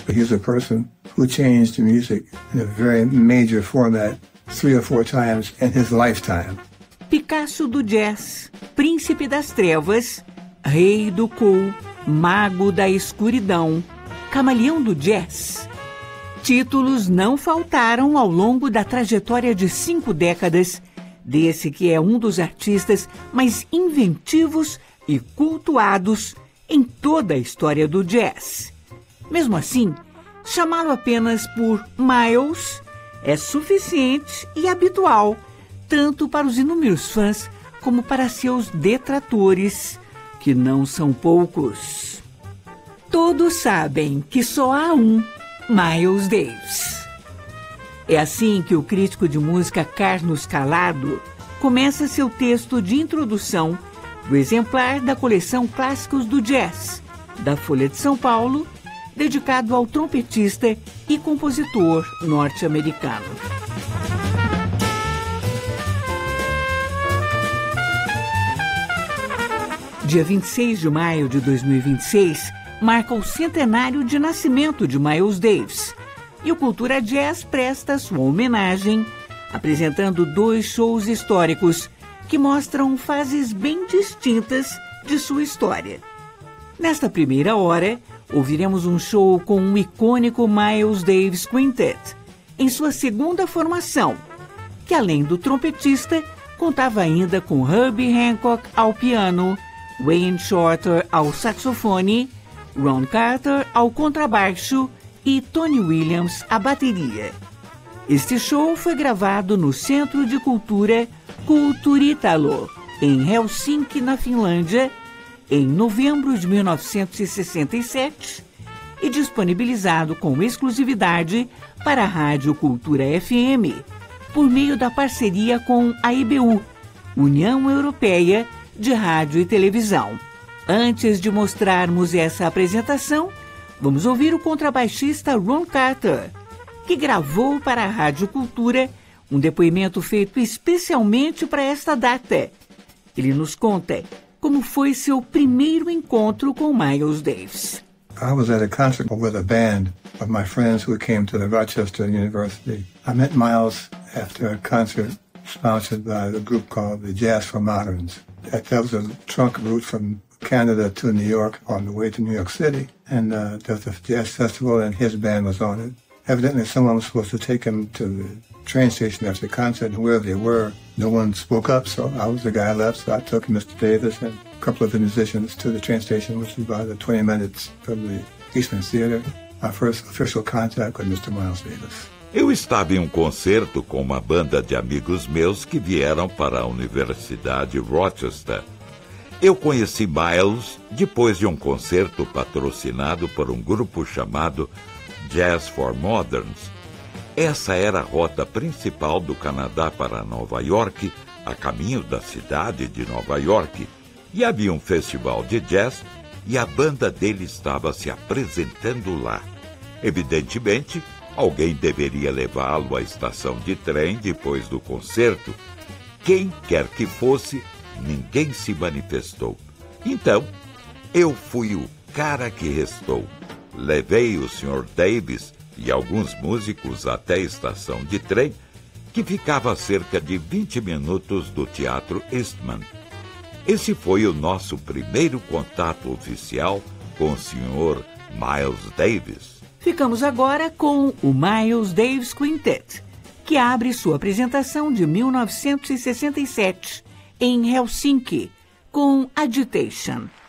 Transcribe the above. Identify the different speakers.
Speaker 1: but he's a person who changed music in a very major format 3 or 4 times in his lifetime.
Speaker 2: Picasso do jazz, príncipe das trevas, rei do cool, mago da escuridão, camaleão do jazz. Títulos não faltaram ao longo da trajetória de 5 décadas desse que é um dos artistas mais inventivos e cultuados em toda a história do jazz. Mesmo assim, chamá-lo apenas por Miles é suficiente e habitual, tanto para os inúmeros fãs como para seus detratores, que não são poucos. Todos sabem que só há um Miles Davis. É assim que o crítico de música Carlos Calado começa seu texto de introdução do exemplar da coleção Clássicos do Jazz, da Folha de São Paulo, dedicado ao trompetista e compositor norte-americano. Dia 26 de maio de 2026 marca o centenário de nascimento de Miles Davis, e o Cultura Jazz presta sua homenagem, apresentando 2 shows históricos que mostram fases bem distintas de sua história. Nesta primeira hora, ouviremos um show com o icônico Miles Davis Quintet, em sua segunda formação, que além do trompetista, contava ainda com Herbie Hancock ao piano, Wayne Shorter ao saxofone, Ron Carter ao contrabaixo e Tony Williams à bateria. Este show foi gravado no Centro de Cultura Kulturitalo, em Helsinki, na Finlândia, em novembro de 1967 e disponibilizado com exclusividade para a Rádio Cultura FM, por meio da parceria com a IBU, União Europeia de Rádio e Televisão. Antes de mostrarmos essa apresentação, vamos ouvir o contrabaixista Ron Carter, que gravou para a Rádio Cultura um depoimento feito especialmente para esta data. Ele nos conta como foi seu primeiro encontro com Miles Davis.
Speaker 1: I was at a concert with a band of my friends who came to the Rochester University. I met Miles after a concert sponsored by the group called the Jazz for Moderns. That was a trunk route from Canada to New York on the way to New York City. And there was a jazz festival and his band was on it. Evidently someone was supposed to take him to the train station after the concert, and wherever they were, no one spoke up, so I was the guy left, so I took Mr. Davis and a couple of the musicians to the train station, which was about 20 minutes from the Eastman Theater. Our first official contact with Mr. Miles Davis.
Speaker 3: Eu estava em um concerto com uma banda de amigos meus que vieram para a Universidade Rochester. Eu conheci Miles depois de um concerto patrocinado por um grupo chamado Jazz for Moderns. Essa era a rota principal do Canadá para Nova York, a caminho da cidade de Nova York, e havia um festival de jazz e a banda dele estava se apresentando lá. Evidentemente, alguém deveria levá-lo à estação de trem depois do concerto. Quem quer que fosse, ninguém se manifestou. Então, eu fui o cara que restou. Levei o Sr. Davis e alguns músicos até a estação de trem, que ficava a cerca de 20 minutos do Teatro Eastman. Esse foi o nosso primeiro contato oficial com o Sr. Miles Davis.
Speaker 2: Ficamos agora com o Miles Davis Quintet, que abre sua apresentação de 1967 em Helsinki, com Agitation.